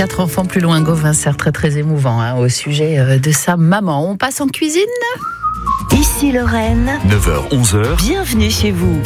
4 enfants plus loin, Gauvin Serre, très très émouvant au sujet de sa maman. On passe en cuisine. Ici Lorraine. 9h-11h. Bienvenue chez vous.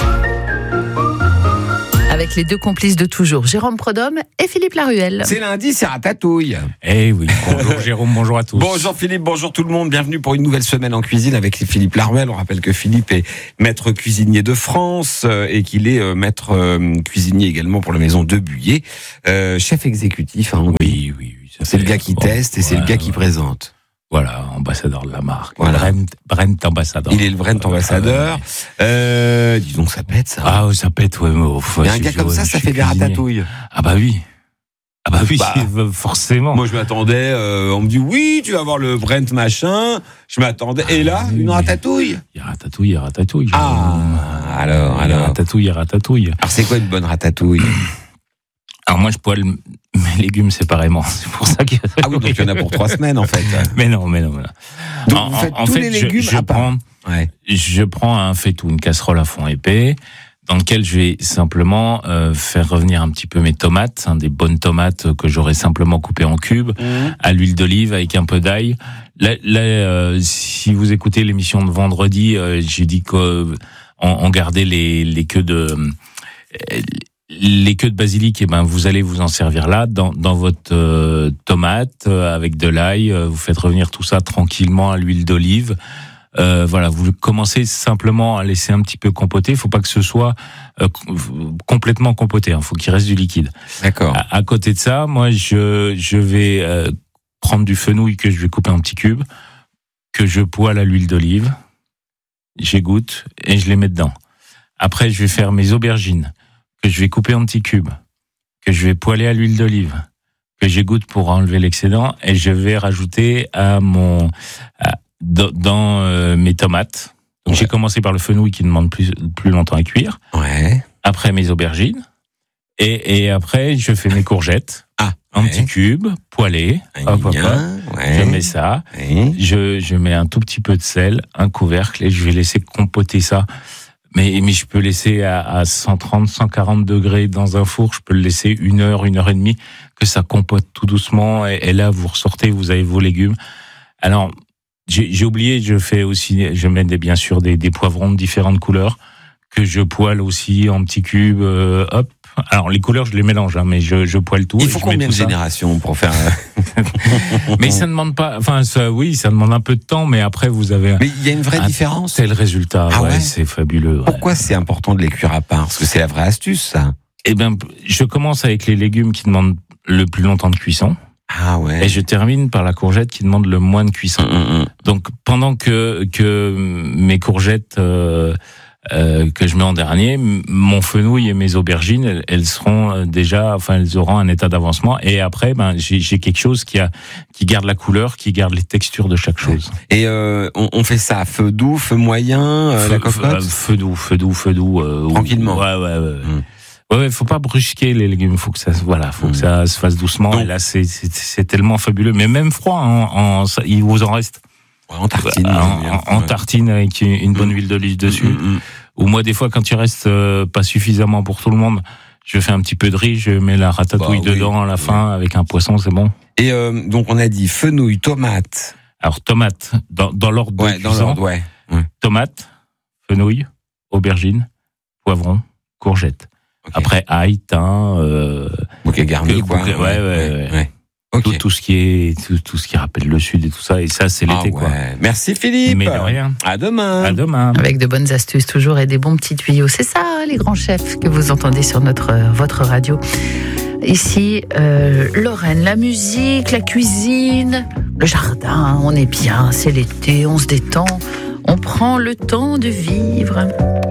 Avec les deux complices de toujours, Jérôme Prodhomme et Philippe Laruelle. C'est lundi, c'est Ratatouille. Eh oui, bonjour Jérôme, bonjour à tous. Bonjour Philippe, bonjour tout le monde. Bienvenue pour une nouvelle semaine en cuisine avec Philippe Laruelle. On rappelle que Philippe est maître cuisinier de France et qu'il est maître cuisinier également pour la maison de Buyer. Chef exécutif. Oui. C'est le gars qui teste et c'est le gars qui présente. Voilà, ambassadeur de la marque. Voilà. Brent ambassadeur. Il est le Brent ambassadeur. Dis donc, ça pète ça. Ah, ça pète, ouais. Mais un gars comme ça fait des ratatouilles. Ah bah oui, forcément. Moi, je m'attendais, on me dit, oui, tu vas avoir le Brent machin. Je m'attendais. Et là, une ratatouille. Il y a ratatouille. Alors. Il y a ratatouille. Alors, c'est quoi une bonne ratatouille? Alors moi, je poêle mes légumes séparément. C'est pour ça qu'il y a... Ah oui, donc il y en a pour 3 semaines, en fait. Mais non. Donc, vous faites tous les légumes je prends un faitout, une casserole à fond épais, dans lequel je vais simplement faire revenir un petit peu mes tomates, des bonnes tomates que j'aurais simplement coupées en cubes, à l'huile d'olive avec un peu d'ail. Là, si vous écoutez l'émission de vendredi, j'ai dit qu'on gardait les queues de... Les queues de basilic, vous allez vous en servir là, dans votre tomate, avec de l'ail. Vous faites revenir tout ça tranquillement à l'huile d'olive. Vous commencez simplement à laisser un petit peu compoter. Il faut pas que ce soit complètement compoté. Faut qu'il reste du liquide. D'accord. À côté de ça, moi, je vais prendre du fenouil que je vais couper en petits cubes, que je poêle à l'huile d'olive. J'égoutte et je les mets dedans. Après, je vais faire mes aubergines, que je vais couper en petits cubes, que je vais poêler à l'huile d'olive, que j'égoutte pour enlever l'excédent, et je vais rajouter dans mes tomates. Donc j'ai commencé par le fenouil qui demande plus longtemps à cuire. Ouais. Après mes aubergines, et après je fais mes courgettes en petits cubes, poêlés. Je mets ça. Ouais. Je mets un tout petit peu de sel, un couvercle, et je vais laisser compoter ça. Mais je peux laisser à 130, 140 degrés dans un four, je peux le laisser 1 heure, 1 heure et demie, que ça compote tout doucement, et là, vous ressortez, vous avez vos légumes. Alors, j'ai oublié, je mets bien sûr des poivrons de différentes couleurs, que je poêle aussi en petits cubes, Alors, les couleurs, je les mélange, mais je poêle tout. Il faut combien de générations pour faire... Mais ça demande pas... ça demande un peu de temps, mais après, vous avez... Mais il y a une vraie différence. C'est le résultat, c'est fabuleux. Pourquoi c'est important de les cuire à part? Parce que c'est la vraie astuce, ça. Je commence avec les légumes qui demandent le plus longtemps de cuisson. Ah ouais. Et je termine par la courgette qui demande le moins de cuisson. Donc, pendant que mes courgettes... que je mets en dernier, mon fenouil et mes aubergines, elles seront elles auront un état d'avancement. Et après, j'ai quelque chose qui garde la couleur, qui garde les textures de chaque chose. Et on fait ça à feu doux, feu moyen, la cocotte. Feu doux. Tranquillement. Ouais, faut pas brusquer les légumes. Faut que ça se fasse doucement. Donc, et là, c'est tellement fabuleux. Mais même froid, il vous en reste. Ouais, en tartine. En tartine avec une bonne huile d'olive dessus. Ou moi, des fois, quand il reste pas suffisamment pour tout le monde, je fais un petit peu de riz, je mets la ratatouille dedans à la fin avec un poisson, c'est bon. Et donc, on a dit fenouil, tomate. Alors, tomate, dans l'ordre de cuisson. Tomate, fenouil, aubergine, poivron, courgette. Okay. Après, ail, thym... bouquet garni, quoi. Ouais. Okay. Tout ce qui rappelle le sud et tout ça, et ça c'est l'été quoi. Merci Philippe. Mais de rien. À demain. Avec de bonnes astuces toujours et des bons petits tuyaux. C'est ça les grands chefs que vous entendez sur votre radio. Ici Lorraine, la musique, la cuisine, le jardin, on est bien, c'est l'été, on se détend, on prend le temps de vivre.